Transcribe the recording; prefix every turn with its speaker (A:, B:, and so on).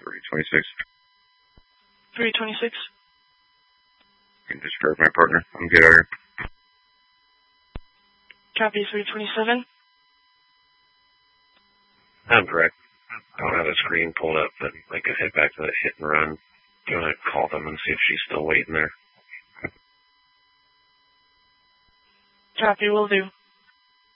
A: 326.
B: 326.
A: Can you just serve my partner? I'm good out here.
B: Copy 327.
C: I'm direct. I don't have a screen pulled up, but I could head back to the hit and run. Do you want to call them and see if she's still waiting there?
B: Copy, will do.